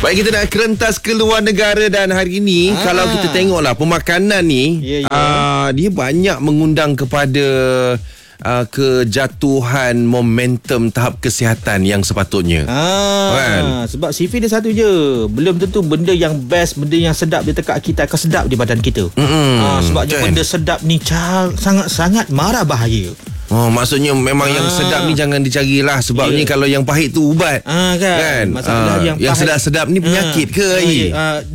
Baik, kita nak kerentas ke luar negara dan hari ini kalau kita tengoklah pemakanan ni dia banyak mengundang kepada kejatuhan momentum tahap kesihatan yang sepatutnya. Kan? Sebab CV dia satu je. Belum tentu benda yang best, benda yang sedap dia tekak kita akan sedap di badan kita. Sebabnya benda sedap ni sangat-sangat mara bahaya. Maksudnya memang yang sedap ni jangan dicarilah. Sebabnya kalau yang pahit tu ubat. Kan? Masalah yang sedap-sedap ni penyakit ke?